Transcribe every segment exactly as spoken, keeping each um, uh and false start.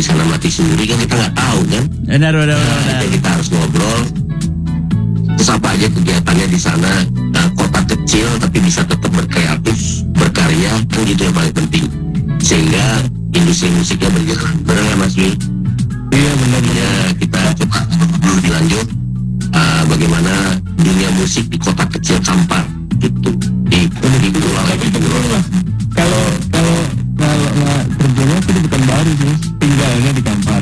di sana mati sendiri kan kita nggak tahu kan. Benar, benar, Nah, benar. jadi kita harus ngobrol. Terus apa aja kegiatannya di sana? Nah, kota kecil tapi bisa tetap berkreatif, berkarya, kan gitu yang paling penting. Sehingga industri musiknya berjalan. Benar ya Mas Wi? Iya benar. Ya, kita coba dulu lebih lanjut uh, bagaimana dunia musik di kota kecil Kampar gitu. Di di pulau Tapi kebetulan lah. Kalau kalau kalau nggak kerjanya itu di Pekanbaru sih, Mas. Tinggalnya di Kampar.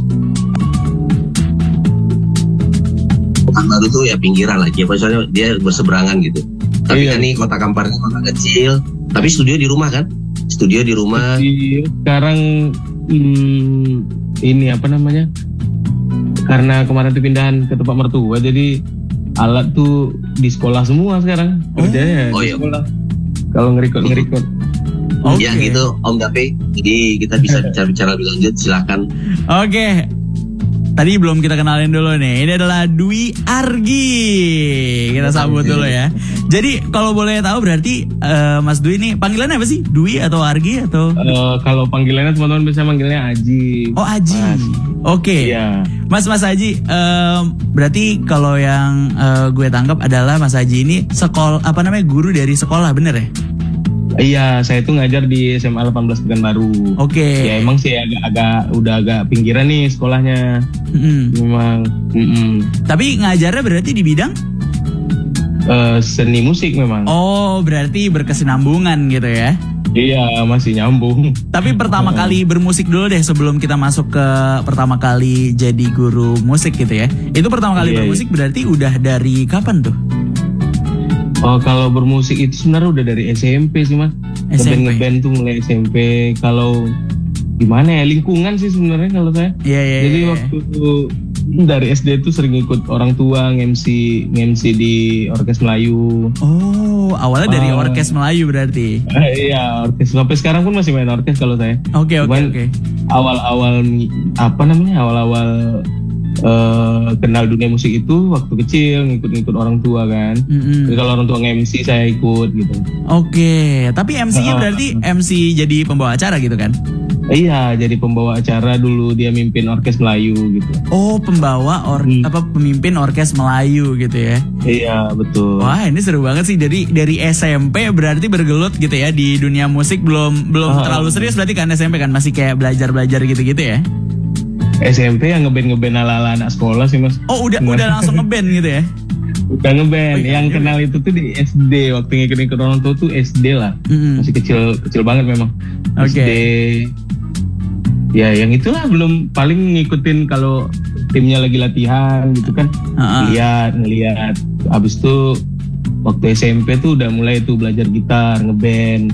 Pekanbaru tuh ya pinggiran lah, ya maksudnya dia berseberangan gitu. Tapi Iya. kan nih kota Kamparnya kota kecil, tapi studio di rumah kan? Studio di rumah. Di, sekarang hmm, ini apa namanya? Karena kemarin tuh pindahan ke tempat mertua, jadi alat tuh di sekolah semua sekarang. Kerjanya Oh, di iya. sekolah. Kalau ngerikot ngerikot. Oke. Ya gitu Om Dape. Jadi kita bisa bicara-bicara lebih lanjut, silakan. Oke. Tadi belum kita kenalin dulu nih. Ini adalah Dwi Argi. Kita sambut dulu ya. Jadi kalau boleh tahu berarti eh, Mas Dwi ini panggilannya apa sih? Dwi atau Argi atau? Eh, kalau panggilannya teman-teman bisa manggilnya Aji. Oh, Aji. Mas. Oke. Iya. Mas Mas Aji, em, berarti kalau yang eh, gue tangkap adalah Mas Aji ini sekolah apa namanya guru dari sekolah, bener ya? Iya, saya tuh ngajar di S M A delapan belas Pekanbaru. Oke. Ya emang sih agak-agak udah agak pinggiran nih sekolahnya. Mm-mm. Memang. Mm-mm. Tapi ngajarnya berarti di bidang? Eh, seni musik memang. Oh, berarti berkesinambungan gitu ya? Iya, masih nyambung. Tapi pertama Oh. kali bermusik dulu deh sebelum kita masuk ke pertama kali jadi guru musik gitu ya. Itu pertama kali Iya, bermusik berarti udah dari kapan tuh? Oh, kalau bermusik itu sebenarnya udah dari S M P sih, Mas. S M P. Ngeband ngeband tuh mulai S M P. Kalau gimana ya, lingkungan sih sebenarnya kalau saya. Iya, iya, Jadi iya. waktu itu dari S D tuh sering ikut orang tua nge-M C nge-M C di Orkes Melayu. Oh, awalnya dari Oh. orkes Melayu berarti. Eh, iya, orkes sampai sekarang pun masih main orkes kalau saya. Oke, oke, Cuman oke. Awal-awal apa namanya? Awal-awal eh, kenal dunia musik itu waktu kecil ngikut-ngikut orang tua kan. Mm-mm. Jadi kalau orang tua nge-M C saya ikut gitu. Oke, tapi M C-nya Ah. berarti M C jadi pembawa acara gitu kan? Iya, jadi pembawa acara dulu dia mimpin Orkes Melayu gitu. Oh, pembawa or Hmm. apa pemimpin orkes Melayu gitu ya. Iya, betul. Wah, ini seru banget sih dari dari S M P berarti bergelut gitu ya di dunia musik, belum belum Ah. terlalu serius berarti kan S M P kan masih kayak belajar-belajar gitu-gitu ya. S M P yang ngeband-ngeband ala-ala anak sekolah sih, Mas. Oh, udah Cuman- udah langsung ngeband gitu ya. Bukan ngeband, Oh, iya, yang iya. kenal itu tuh di S D, waktu ngikut-ngikut orang tua tuh S D lah. Mm-mm. Masih kecil kecil banget memang. Oke. S D. Ya, yang itulah belum paling ngikutin kalau timnya lagi latihan gitu kan. Ah, ah. Lihat, ngelihat. Abis itu waktu S M P tuh udah mulai tuh belajar gitar, ngeband.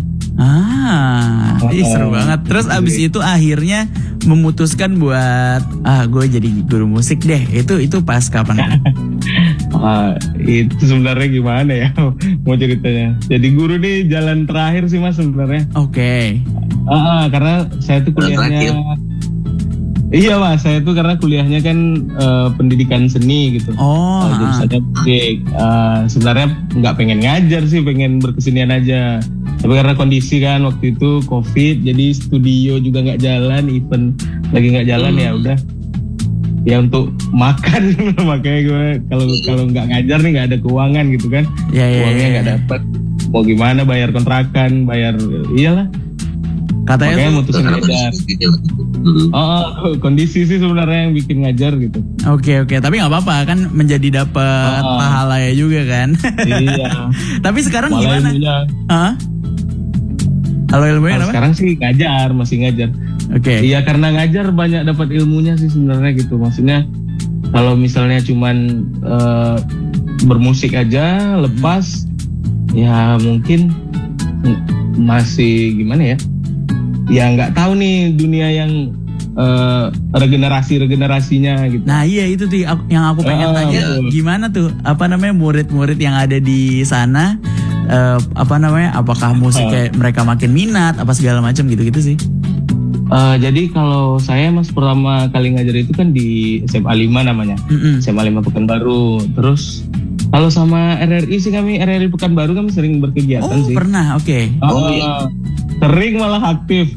Ah, ih, seru Oh, banget. Terus jadi- abis itu akhirnya memutuskan buat ah gue jadi guru musik deh. Itu itu pas kapan? Ah, itu sebenarnya gimana ya mau ceritanya. Jadi guru nih jalan terakhir sih Mas sebenarnya. Oke. Ah, ah, karena saya tuh Jalan kuliahnya. terakhir. Iya Mas, saya tuh karena kuliahnya kan eh, pendidikan seni gitu. Oh, Eh, ah. jurusannya musik. Eh, sebenarnya nggak pengen ngajar sih, pengen berkesenian aja. Tapi karena kondisi kan waktu itu COVID, jadi studio juga nggak jalan, event lagi nggak jalan Hmm. ya udah. Ya untuk makan makanya gue kalau kalau nggak ngajar nih nggak ada keuangan gitu kan. Ya, ya, Uangnya ya, nggak ya. dapat. Mau gimana bayar kontrakan, bayar iyalah. Katanya Makanya tuh, mutusin ngajar. Hmm. Oh, kondisi sih sebenarnya yang bikin ngajar gitu. oke oke, tapi nggak apa-apa kan menjadi dapat Ah. pahala ya juga kan. Iya. Tapi sekarang Malah gimana? ilmunya. Hah? Kalau ilmunya Kalau apa? sekarang sih ngajar, masih ngajar. Oke. Iya karena ngajar banyak dapat ilmunya sih sebenarnya gitu. Maksudnya kalau misalnya cuman eh, bermusik aja lepas, ya mungkin masih gimana ya? Ya nggak tahu nih dunia yang eh, regenerasi-regenerasinya gitu. Nah iya itu tuh aku- yang aku pengen Ah, tanya, betul. gimana tuh apa namanya murid-murid yang ada di sana, eh, apa namanya, apakah musiknya mereka makin minat apa segala macam gitu-gitu sih. Eh, jadi kalau saya mas pertama kali ngajar itu kan di S M A lima namanya. Mm-mm. S M A lima Pekanbaru. Terus kalau sama R R I sih kami R R I Pekanbaru kami sering berkegiatan Oh sih. pernah, oke. Oh, iya. Sering malah aktif.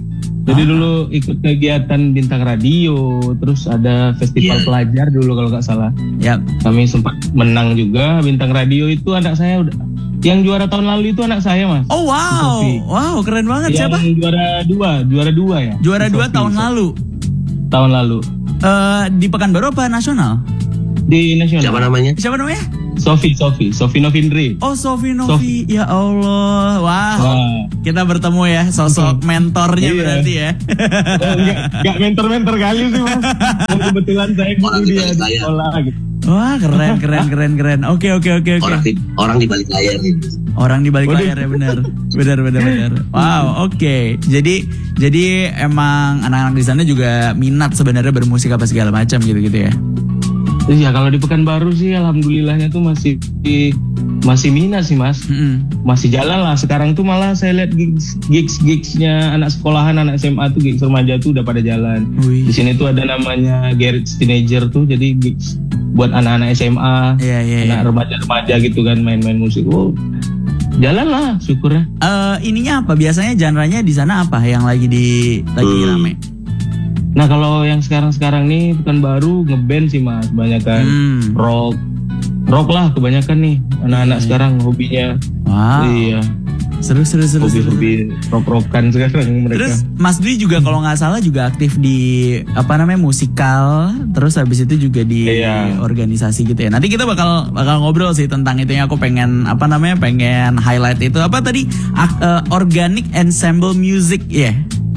Jadi Ah. dulu ikut kegiatan Bintang Radio, terus ada festival Iya. pelajar dulu kalau nggak salah. Ya. Kami sempat menang juga Bintang Radio itu anak saya udah. Yang juara tahun lalu itu anak saya mas. Oh wow, Sofi. wow keren banget. Yang Siapa? juara dua, juara dua ya. Juara dua Sofi, tahun Sofi. lalu. Tahun lalu Eh di Pekanbaru apa nasional? di nasional. Siapa namanya? Siapa namanya? Sofi, Sofi, Sofi Novindri. Oh Sofi Novi. Ya Allah, wah. Wah. Kita bertemu ya sosok mentornya Iya. berarti ya. Oh, enggak, enggak mentor-mentor kali sih mas. Kebetulan saya Orang guru di dia balik di layar. sekolah gitu. Wah keren keren keren keren. Oke oke oke oke. Orang di orang di balik layar nih. Orang di balik Waduh. layar ya benar. Benar benar benar. Wow, oke. Jadi jadi emang anak-anak di sana juga minat sebenarnya bermusik apa segala macam gitu-gitu ya. Iya kalau di Pekanbaru sih alhamdulillahnya tuh masih masih minat sih mas. Mm-mm. Masih jalan lah. Sekarang tuh malah saya lihat gigs gigs gigsnya anak sekolahan, anak S M A tuh gigs remaja tuh udah pada jalan. Wih. Di sini tuh ada namanya Garage Teenager tuh, jadi gigs buat anak-anak S M A, Iya iya iya. anak remaja-remaja gitu kan main-main musik. Oh, jalan lah, syukur ya. Eh, ininya apa? Biasanya genre-nya di sana apa yang lagi di lagi Hmm. rame? Nah kalau yang sekarang-sekarang nih bukan baru ngeband sih mas, banyak kan Hmm. rock, rock lah kebanyakan nih anak-anak Iya. sekarang hobinya. Wow. Iya, Seru seru seru. seru. hobi-hobi rock-rockan sekarang mereka. Terus Mas Dwi juga kalau nggak salah juga aktif di apa namanya musikal, terus habis itu juga di Iya. organisasi gitu ya. Nanti kita bakal bakal ngobrol sih tentang itu. Aku pengen apa namanya pengen highlight itu apa tadi Ak- eh, Organic Ensemble Music ya.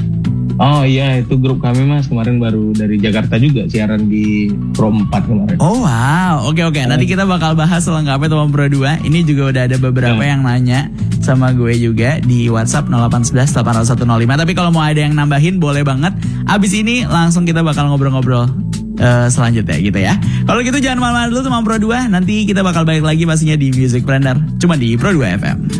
Oh iya itu grup kami mas kemarin baru dari Jakarta juga siaran di Pro empat kemarin. Oh wow, oke oke. Nanti kita bakal bahas selengkapnya teman Pro dua. Ini juga udah ada beberapa Hmm. yang nanya sama gue juga di WhatsApp nol delapan satu satu delapan nol satu nol lima. Tapi kalau mau ada yang nambahin boleh banget. Abis ini langsung kita bakal ngobrol-ngobrol eh, selanjutnya gitu ya. Kalau gitu jangan malam-malam dulu teman Pro dua. Nanti kita bakal balik lagi pastinya di Music Planner. Cuma di Pro dua F M.